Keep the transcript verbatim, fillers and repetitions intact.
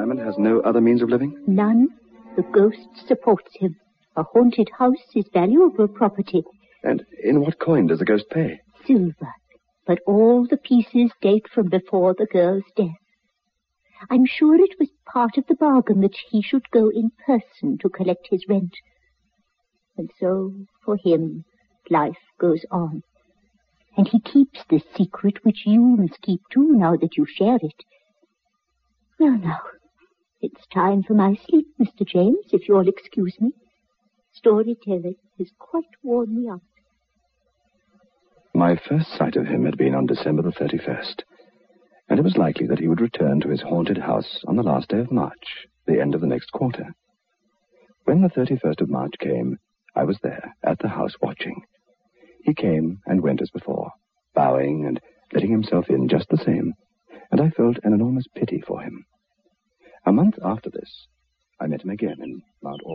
Simon has no other means of living? None. The ghost supports him. A haunted house is valuable property. And in what coin does the ghost pay? Silver. But all the pieces date from before the girl's death. I'm sure it was part of the bargain that he should go in person to collect his rent. And so, for him, life goes on. And he keeps this secret which you must keep too now that you share it. Well, now, it's time for my sleep, Mister James, if you'll excuse me. Storytelling has quite worn me out. My first sight of him had been on December the thirty-first, and it was likely that he would return to his haunted house on the last day of March, the end of the next quarter. When the thirty-first of March came, I was there, at the house, watching. He came and went as before, bowing and letting himself in just the same, and I felt an enormous pity for him. A month after this, I met him again in Mount Auburn.